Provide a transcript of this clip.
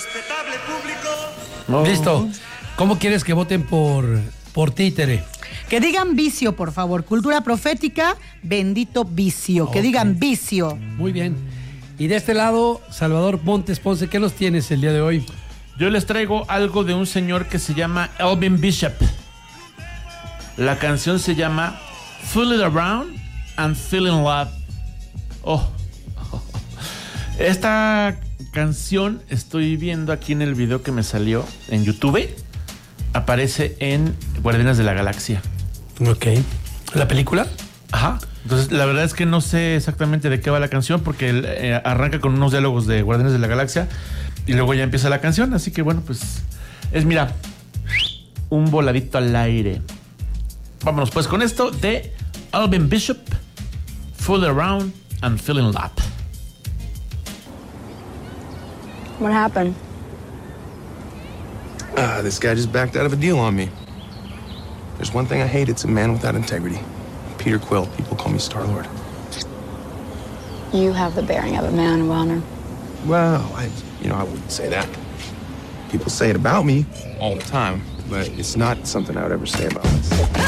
Respetable público. No. Listo. ¿Cómo quieres que voten por títere? Que digan vicio, por favor. Cultura profética, bendito vicio. Que digan vicio. Muy bien. Y de este lado, Salvador Montes Ponce, ¿qué nos tienes el día de hoy? Yo les traigo algo de un señor que se llama Elvin Bishop. La canción se llama Fool It Around and Feeling Love. Esta canción, estoy viendo aquí en el video que me salió en YouTube, aparece en Guardianes de la Galaxia. Ok. ¿La película? Ajá. Entonces, la verdad es que no sé exactamente de qué va la canción porque arranca con unos diálogos de Guardianes de la Galaxia y luego ya empieza la canción. Así que bueno, pues es, mira, un voladito al aire. Vámonos pues con esto de Elvin Bishop, Fool Around and Feeling Love. What happened? This guy just backed out of a deal on me. There's one thing I hate, it's a man without integrity. Peter Quill, people call me Star-Lord. You have the bearing of a man of honor. Well, I wouldn't say that. People say it about me all the time, but it's not something I would ever say about myself.